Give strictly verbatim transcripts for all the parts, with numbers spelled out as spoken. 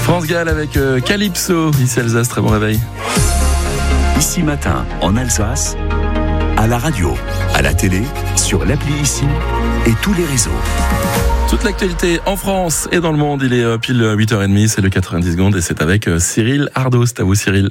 France Gall avec euh, Calypso, ici Alsace, très bon réveil. Ici Matin, en Alsace, à la radio, à la télé, sur l'appli Ici et tous les réseaux. Toute l'actualité en France et dans le monde, il est euh, pile huit heures trente, c'est le quatre-vingt-dix secondes et c'est avec euh, Cyril Ardo. C'est à vous Cyril.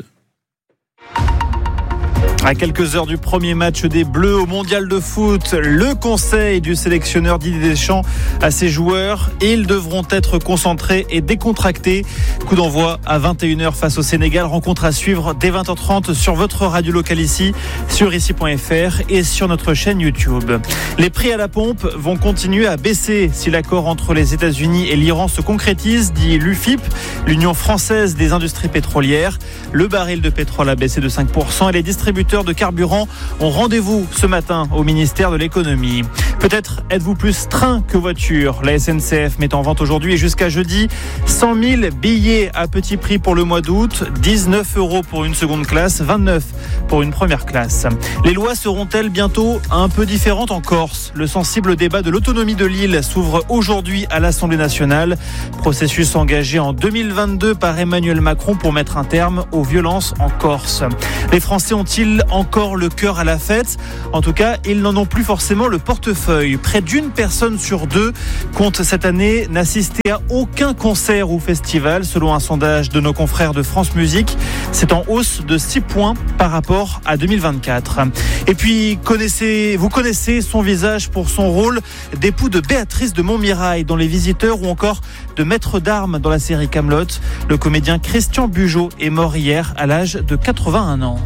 À quelques heures du premier match des Bleus au Mondial de foot, le conseil du sélectionneur Didier Deschamps à ses joueurs, ils devront être concentrés et décontractés. Coup d'envoi à vingt et une heures face au Sénégal, rencontre à suivre dès vingt heures trente sur votre radio locale ici, sur ici point f r et sur notre chaîne YouTube. Les prix à la pompe vont continuer à baisser si l'accord entre les États-Unis et l'Iran se concrétise, dit l'U F I P, l'Union française des industries pétrolières. Le baril de pétrole a baissé de cinq pour cent et les distributeurs de carburant ont rendez-vous ce matin au ministère de l'économie. Peut-être êtes-vous plus train que voiture. La S N C F met en vente aujourd'hui et jusqu'à jeudi cent mille billets à petit prix pour le mois d'août, dix-neuf euros pour une seconde classe, vingt-neuf pour une première classe. Les lois seront-elles bientôt un peu différentes en Corse ? Le sensible débat de l'autonomie de l'île s'ouvre aujourd'hui à l'Assemblée nationale. Processus engagé en deux mille vingt-deux par Emmanuel Macron pour mettre un terme aux violences en Corse. Les Français ont-ils encore le cœur à la fête ? En tout cas, ils n'en ont plus forcément le portefeuille. Près d'une personne sur deux compte cette année n'assister à aucun concert ou festival, selon un sondage de nos confrères de France Musique. C'est en hausse de six points par rapport à deux mille vingt-quatre. Et puis, connaissez, vous connaissez son visage pour son rôle d'époux de Béatrice de Montmirail dans Les Visiteurs ou encore de maître d'armes dans la série Kaamelott. Le comédien Christian Bugeaud est mort hier à l'âge de quatre-vingt-un ans.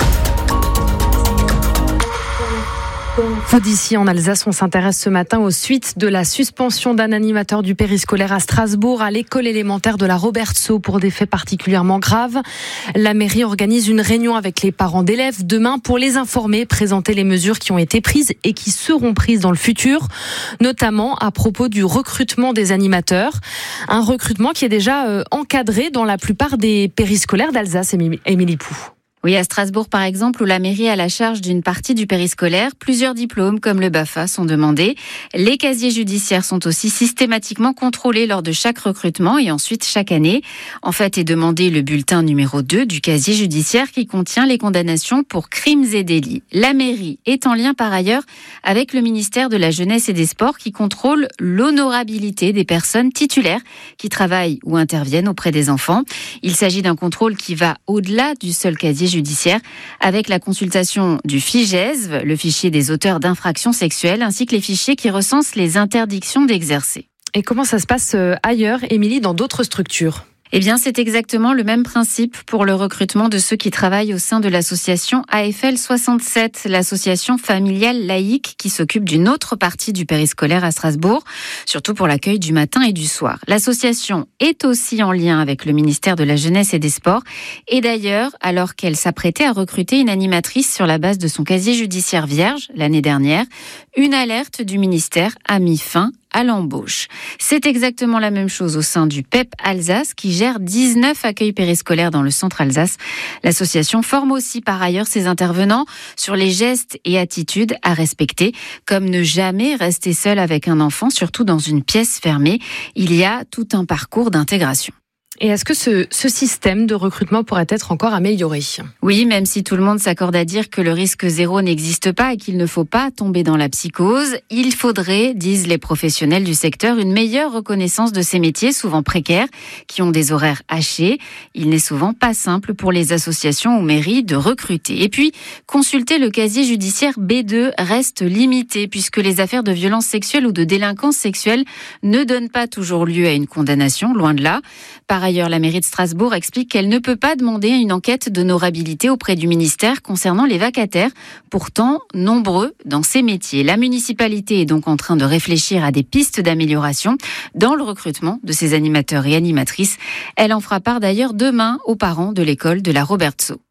D'ici en Alsace, on s'intéresse ce matin aux suites de la suspension d'un animateur du périscolaire à Strasbourg à l'école élémentaire de la Robertsau pour des faits particulièrement graves. La mairie organise une réunion avec les parents d'élèves demain pour les informer, présenter les mesures qui ont été prises et qui seront prises dans le futur, notamment à propos du recrutement des animateurs. Un recrutement qui est déjà encadré dans la plupart des périscolaires d'Alsace, Émilie Pou. Oui, à Strasbourg, par exemple, où la mairie a la charge d'une partie du périscolaire, plusieurs diplômes, comme le BAFA, sont demandés. Les casiers judiciaires sont aussi systématiquement contrôlés lors de chaque recrutement et ensuite chaque année. En fait, est demandé le bulletin numéro deux du casier judiciaire qui contient les condamnations pour crimes et délits. La mairie est en lien par ailleurs avec le ministère de la Jeunesse et des Sports qui contrôle l'honorabilité des personnes titulaires qui travaillent ou interviennent auprès des enfants. Il s'agit d'un contrôle qui va au-delà du seul casier judiciaire. judiciaire avec la consultation du FIJESV, le fichier des auteurs d'infractions sexuelles, ainsi que les fichiers qui recensent les interdictions d'exercer. Et comment ça se passe ailleurs, Émilie, dans d'autres structures ? Eh bien, c'est exactement le même principe pour le recrutement de ceux qui travaillent au sein de l'association A F L soixante-sept, l'association familiale laïque qui s'occupe d'une autre partie du périscolaire à Strasbourg, surtout pour l'accueil du matin et du soir. L'association est aussi en lien avec le ministère de la Jeunesse et des Sports. Et d'ailleurs, alors qu'elle s'apprêtait à recruter une animatrice sur la base de son casier judiciaire vierge l'année dernière, une alerte du ministère a mis fin à l'embauche. C'est exactement la même chose au sein du P E P Alsace qui gère dix-neuf accueils périscolaires dans le centre Alsace. L'association forme aussi par ailleurs ses intervenants sur les gestes et attitudes à respecter, comme ne jamais rester seul avec un enfant, surtout dans une pièce fermée. Il y a tout un parcours d'intégration. Et est-ce que ce, ce système de recrutement pourrait être encore amélioré ? Oui, même si tout le monde s'accorde à dire que le risque zéro n'existe pas et qu'il ne faut pas tomber dans la psychose, il faudrait, disent les professionnels du secteur, une meilleure reconnaissance de ces métiers, souvent précaires, qui ont des horaires hachés. Il n'est souvent pas simple pour les associations ou mairies de recruter. Et puis, consulter le casier judiciaire B deux reste limité, puisque les affaires de violence sexuelle ou de délinquance sexuelle ne donnent pas toujours lieu à une condamnation, loin de là. Par ailleurs, la mairie de Strasbourg explique qu'elle ne peut pas demander une enquête d'honorabilité auprès du ministère concernant les vacataires, pourtant nombreux dans ces métiers. La municipalité est donc en train de réfléchir à des pistes d'amélioration dans le recrutement de ces animateurs et animatrices. Elle en fera part d'ailleurs demain aux parents de l'école de la Robertsau.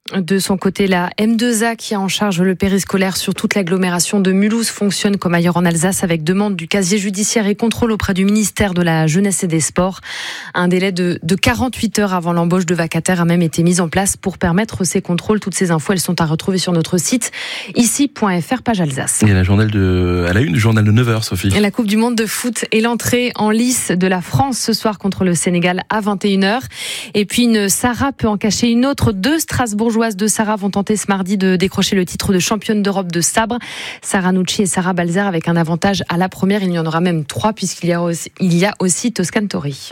De son côté, la M deux A qui a en charge le périscolaire sur toute l'agglomération de Mulhouse fonctionne comme ailleurs en Alsace avec demande du casier judiciaire et contrôle auprès du ministère de la Jeunesse et des Sports. Un délai de, de quarante-huit heures avant l'embauche de vacataires a même été mis en place pour permettre ces contrôles. Toutes ces infos, elles sont à retrouver sur notre site ici point f r, page Alsace. Il y a la journal de, à la une du journal de neuf heures, Sophie. Et la Coupe du Monde de foot et l'entrée en lice de la France ce soir contre le Sénégal à vingt et une heures. Et puis une Sarah peut en cacher une autre. Deux Strasbourgeoises de Sarah vont tenter ce mardi de décrocher le titre de championne d'Europe de sabre. Sarah Nucci et Sarah Balzer avec un avantage à la première. Il y en aura même trois puisqu'il y a aussi, il y a aussi Toscane Tori.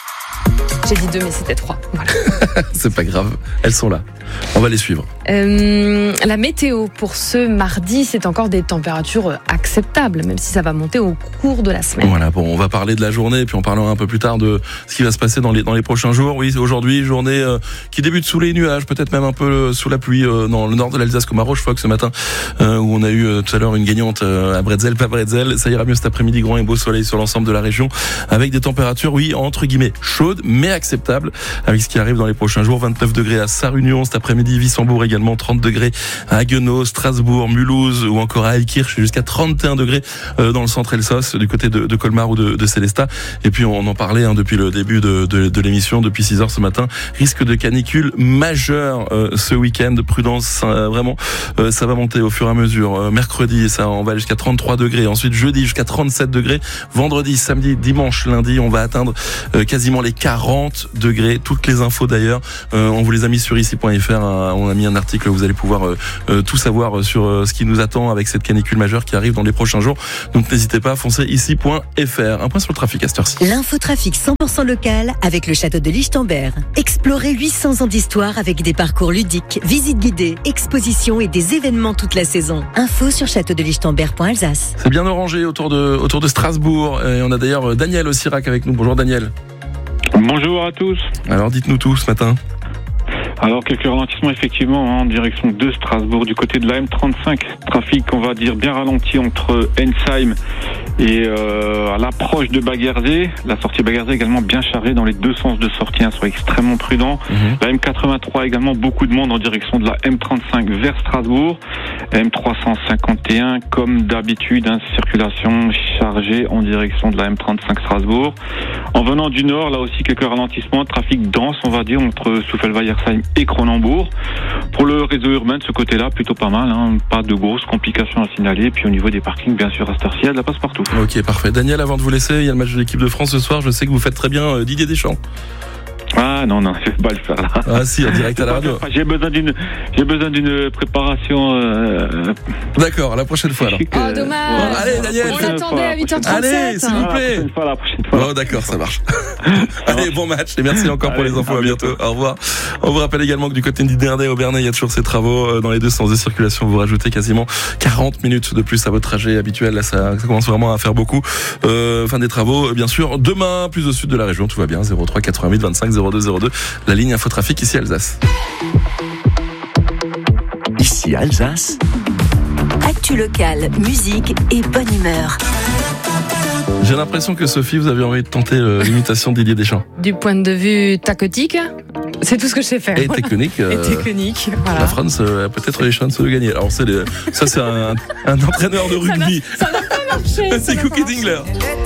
J'ai dit deux, mais c'était trois. Voilà. C'est pas grave, elles sont là. On va les suivre. Euh, la météo pour ce mardi, c'est encore des températures acceptables, même si ça va monter au cours de la semaine. Voilà, bon, on va parler de la journée, puis on parlera un peu plus tard de ce qui va se passer dans les, dans les prochains jours. Oui, aujourd'hui, journée euh, qui débute sous les nuages, peut-être même un peu euh, sous la pluie euh, dans le nord de l'Alsace, comme à Rochefoucauld ce matin, euh, où on a eu euh, tout à l'heure une gagnante euh, à Bretzel, pas Bretzel. Ça ira mieux cet après-midi, grand et beau soleil sur l'ensemble de la région, avec des températures, oui, entre guillemets, chaudes, mais acceptables, avec ce qui arrive dans les prochains jours. vingt-neuf degrés à Sarre-Union cet après-midi, Wissembourg également, trente degrés à Haguenau, Strasbourg, Mulhouse ou encore à Alkirch, jusqu'à trente et un degrés euh, dans le centre Elsass, du côté de, de Colmar ou de, de Célestat. Et puis on en parlait hein, depuis le début de, de, de l'émission, depuis six heures ce matin, risque de canicule majeur euh, ce week-end. Prudence, euh, vraiment, euh, ça va monter au fur et à mesure. Euh, mercredi, ça on va jusqu'à trente-trois degrés. Ensuite jeudi jusqu'à trente-sept degrés. Vendredi, samedi, dimanche, lundi, on va atteindre euh, quasiment les quarante degrés. Toutes les infos d'ailleurs, euh, on vous les a mis sur ici point f r. Hein, on a mis un article où vous allez pouvoir euh, euh, tout savoir sur euh, ce qui nous attend avec cette canicule majeure qui arrive dans les prochains jours. Donc n'hésitez pas à foncer ici point f r. Un point sur le trafic à cette heure-ci. L'infotrafic cent pour cent local avec le château de Lichtenberg. Explorez huit cents ans d'histoire avec des parcours ludiques, visites guidées, expositions et des événements toute la saison. Info sur château de lichtenberg point alsace. C'est bien orangé autour de, autour de Strasbourg. Et on a d'ailleurs Daniel au Sirac avec nous. Bonjour Daniel. Bonjour à tous. Alors dites-nous tout ce matin. Alors quelques ralentissements effectivement en direction de Strasbourg du côté de la M trente-cinq. Trafic on va dire bien ralenti entre Ensheim et euh, à l'approche de Baguerzé. La sortie Baguerzé également bien chargée dans les deux sens de sortie, hein, soyez extrêmement prudents. Mmh. La M quatre-vingt-trois également beaucoup de monde en direction de la M trente-cinq vers Strasbourg. M trois cent cinquante et un comme d'habitude, hein, circulation chargée en direction de la M trente-cinq Strasbourg. En venant du nord, là aussi quelques ralentissements, trafic dense on va dire entre Souffelweyersheim et Cronenbourg. Pour le réseau urbain de ce côté-là, plutôt pas mal, hein, pas de grosses complications à signaler. Puis au niveau des parkings, bien sûr, à cette heure-ci, il y a de la passe partout. Ok, parfait. Daniel, avant de vous laisser, il y a le match de l'équipe de France ce soir. Je sais que vous faites très bien euh, Didier Deschamps. Ah non, non, je vais pas le faire là. Ah si, en direct à la radio. J'ai besoin d'une, j'ai besoin d'une préparation. Euh... D'accord, la prochaine fois alors. Oh dommage. Bon, allez Daniel. On l'attendait à huit heures trente-sept. Allez, s'il vous plaît. La prochaine fois, la prochaine fois. Oh d'accord, ça marche. Allez, bon match et merci encore pour Allez, les infos. à À bientôt. bientôt. Au revoir. On vous rappelle également que du côté de Nidernais au Bernay, il y a toujours ces travaux dans les deux sens de circulation. Vous rajoutez quasiment quarante minutes de plus à votre trajet habituel. Là, ça, ça commence vraiment à faire beaucoup. Euh, fin des travaux, bien sûr. Demain, plus au sud de la région, tout va bien. zéro trois quatre-vingt-huit vingt-cinq zéro deux zéro deux. La ligne Infotrafic ici Alsace. Ici Alsace. Actu local, musique et bonne humeur. J'ai l'impression que Sophie, vous avez envie de tenter euh, l'imitation de Didier Deschamps. Du point de vue tactique, c'est tout ce que je sais faire. Et technique. Et euh, technique, voilà. La France euh, a peut-être les chances de gagner. Alors c'est les, ça c'est un, un entraîneur de rugby. Ça n'a pas marché. C'est Cookie Dingler.